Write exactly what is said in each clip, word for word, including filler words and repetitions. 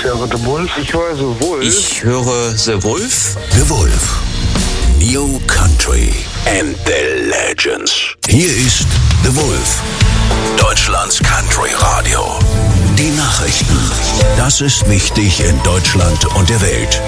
höre The Wolf. Ich höre The Wolf. Ich höre The Wolf. The Wolf. New Country and the Legends. Hier ist The Wolf. Deutschlands Country Radio. Die Nachrichten. Das ist wichtig in Deutschland und der Welt.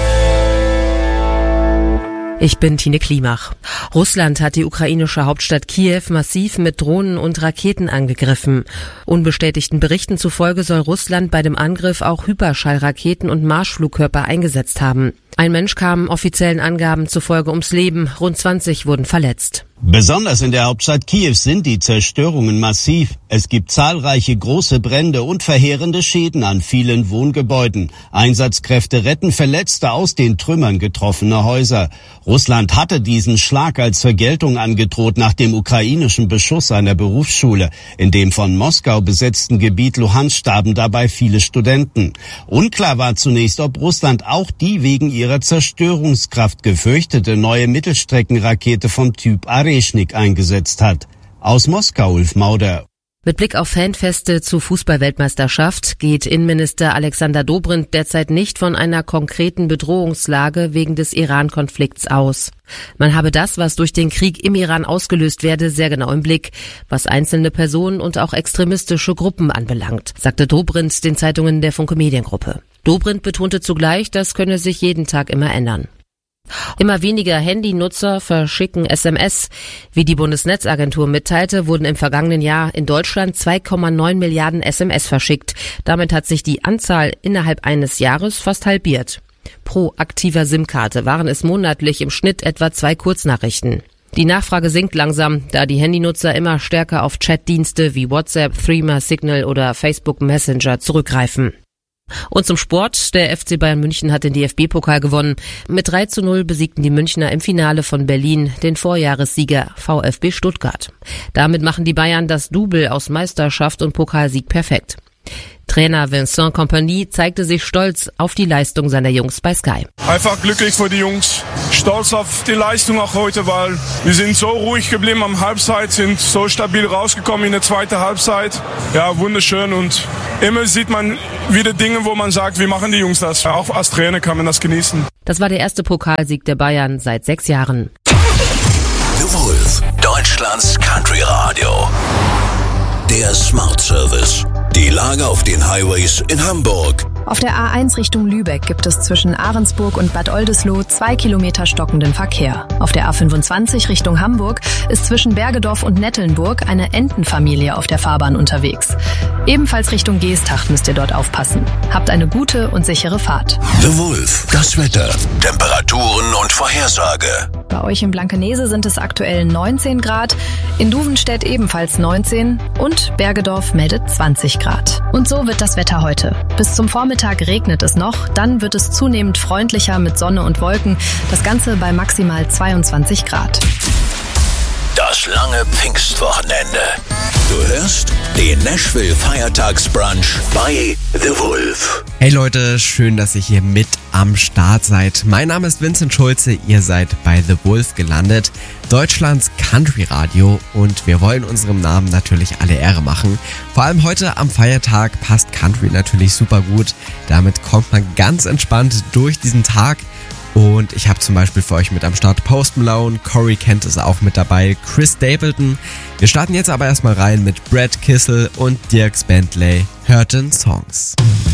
Ich bin Tine Klimach. Russland hat die ukrainische Hauptstadt Kiew massiv mit Drohnen und Raketen angegriffen. Unbestätigten Berichten zufolge soll Russland bei dem Angriff auch Hyperschallraketen und Marschflugkörper eingesetzt haben. Ein Mensch kam offiziellen Angaben zufolge ums Leben, rund zwanzig wurden verletzt. Besonders in der Hauptstadt Kiew sind die Zerstörungen massiv. Es gibt zahlreiche große Brände und verheerende Schäden an vielen Wohngebäuden. Einsatzkräfte retten Verletzte aus den Trümmern getroffener Häuser. Russland hatte diesen Schlag als Vergeltung angedroht nach dem ukrainischen Beschuss einer Berufsschule. In dem von Moskau besetzten Gebiet Luhansk starben dabei viele Studenten. Unklar war zunächst, ob Russland auch die wegen ihrer Zerstörungskraft gefürchtete neue Mittelstreckenrakete vom Typ Areshnik eingesetzt hat. Aus Moskau, Ulf Mauder. Mit Blick auf Fanfeste zur Fußballweltmeisterschaft geht Innenminister Alexander Dobrindt derzeit nicht von einer konkreten Bedrohungslage wegen des Iran-Konflikts aus. Man habe das, was durch den Krieg im Iran ausgelöst werde, sehr genau im Blick, was einzelne Personen und auch extremistische Gruppen anbelangt, sagte Dobrindt den Zeitungen der Funke Mediengruppe. Dobrindt betonte zugleich, das könne sich jeden Tag immer ändern. Immer weniger Handynutzer verschicken S M S. Wie die Bundesnetzagentur mitteilte, wurden im vergangenen Jahr in Deutschland zwei Komma neun Milliarden S M S verschickt. Damit hat sich die Anzahl innerhalb eines Jahres fast halbiert. Pro aktiver SIM-Karte waren es monatlich im Schnitt etwa zwei Kurznachrichten. Die Nachfrage sinkt langsam, da die Handynutzer immer stärker auf Chatdienste wie WhatsApp, Threema, Signal oder Facebook Messenger zurückgreifen. Und zum Sport. Der F C Bayern München hat den D F B-Pokal gewonnen. Mit drei zu null besiegten die Münchner im Finale von Berlin den Vorjahressieger VfB Stuttgart. Damit machen die Bayern das Double aus Meisterschaft und Pokalsieg perfekt. Trainer Vincent Kompany zeigte sich stolz auf die Leistung seiner Jungs bei Sky. Einfach glücklich für die Jungs, stolz auf die Leistung auch heute, weil wir sind so ruhig geblieben am Halbzeit, sind so stabil rausgekommen in der zweiten Halbzeit. Ja, wunderschön, und immer sieht man wieder Dinge, wo man sagt, wie machen die Jungs das? Auch als Trainer kann man das genießen. Das war der erste Pokalsieg der Bayern seit sechs Jahren. The Wolf, Deutschlands Country Radio. Der Smart Service. Die Lage auf den Highways in Hamburg. Auf der A eins Richtung Lübeck gibt es zwischen Ahrensburg und Bad Oldesloe zwei Kilometer stockenden Verkehr. Auf der A fünfundzwanzig Richtung Hamburg ist zwischen Bergedorf und Nettelnburg eine Entenfamilie auf der Fahrbahn unterwegs. Ebenfalls Richtung Geesthacht müsst ihr dort aufpassen. Habt eine gute und sichere Fahrt. The Wolf, das Wetter, Temperaturen und Vorhersage. Bei euch in Blankenese sind es aktuell neunzehn Grad, in Duvenstedt ebenfalls neunzehn und Bergedorf meldet zwanzig Grad. Und so wird das Wetter heute. Bis zum Vormittag regnet es noch, dann wird es zunehmend freundlicher mit Sonne und Wolken, das Ganze bei maximal zweiundzwanzig Grad. Das lange Pfingstwochenende. Du hörst den Nashville Feiertagsbrunch bei The Wolf. Hey Leute, schön, dass ihr hier mit am Start seid. Mein Name ist Vincent Schulze, ihr seid bei The Wolf gelandet, Deutschlands Country Radio, und wir wollen unserem Namen natürlich alle Ehre machen. Vor allem heute am Feiertag passt Country natürlich super gut. Damit kommt man ganz entspannt durch diesen Tag. Und ich habe zum Beispiel für euch mit am Start Post Malone, Corey Kent ist auch mit dabei, Chris Stapleton. Wir starten jetzt aber erstmal rein mit Brad Kissel und Dierks Bentley, Hurtin' Songs.